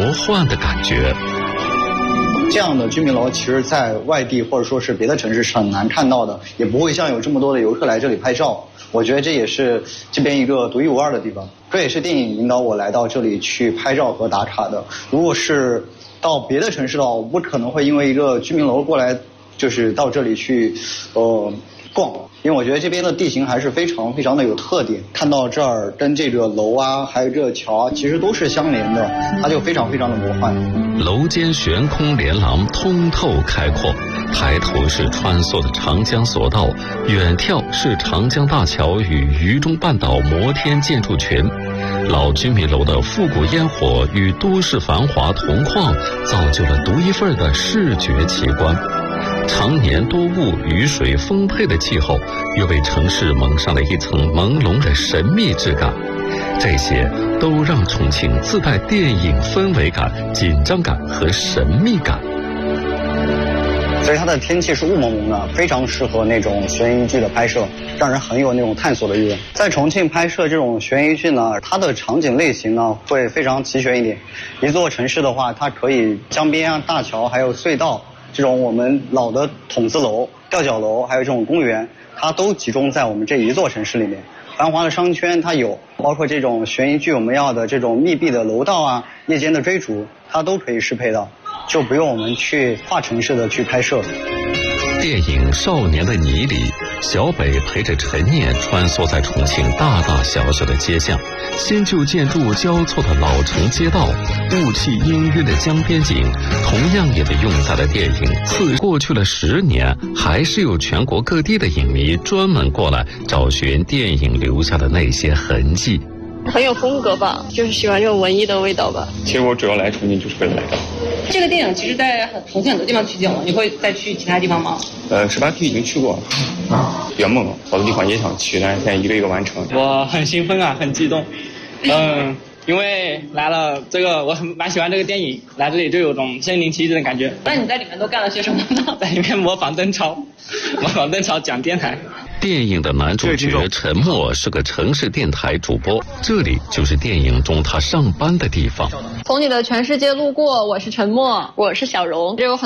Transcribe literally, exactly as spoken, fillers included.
幻的感觉。 这样的居民楼其实在外地或者说是别的城市是很难看到的，也不会像有这么多的游客来这里拍照。我觉得这也是这边一个独一无二的地方，这也是电影引导我来到这里去拍照和打卡的。如果是到别的城市的话，我不可能会因为一个居民楼过来就是到这里去呃逛，因为我觉得这边的地形还是非常非常的有特点。看到这儿跟这个楼啊还有这个桥啊其实都是相连的，它就非常非常的魔幻。 楼间悬空连廊，通透开阔，抬头是穿梭的长江索道，远眺是长江大桥与渝中半岛摩天建筑群。老居民楼的复古烟火与都市繁华同框，造就了独一份的视觉奇观。常年多雾、雨水丰沛的气候，又为城市蒙上了一层朦胧的神秘质感。这些都让重庆自带电影氛围感、紧张感和神秘感。 所以它的天气是雾蒙蒙的，非常适合那种悬疑剧的拍摄，让人很有那种探索的欲望。在重庆拍摄这种悬疑剧呢，它的场景类型呢会非常齐全一点。一座城市的话，它可以江边啊、大桥还有隧道这种我们老的筒子楼、吊脚楼，还有这种公园，它都集中在我们这一座城市里面。繁华的商圈它有，包括这种悬疑剧我们要的这种密闭的楼道啊、夜间的追逐，它都可以适配到，就不用我们去跨城市的去拍摄。 电影《少年的你》里，小北陪着陈念穿梭在重庆大大小小的街巷，新旧建筑交错的老城街道，雾气氤氲的江边景，同样也被用在了电影。自过去了十年，还是有全国各地的影迷专门过来找寻电影留下的那些痕迹。 很有风格吧，就是喜欢这种文艺的味道吧。 其实我主要来重庆就是为了来的。 这个电影其实在重庆很多地方取景了，你会再去其他地方吗？ 呃，十八区已经去过了，啊，圆梦，好多地方也想去，但是现在一个一个完成。 我很兴奋啊，很激动，嗯，因为来了这个，我很蛮喜欢这个电影，来这里就有种身临其境的感觉。 那你在里面都干了些什么呢？ 在里面模仿邓超，模仿邓超讲电台。 电影的男主角陈默是个城市电台主播，这里就是电影中他上班的地方。 从你的全世界路过，我是陈默，我是小荣，这有很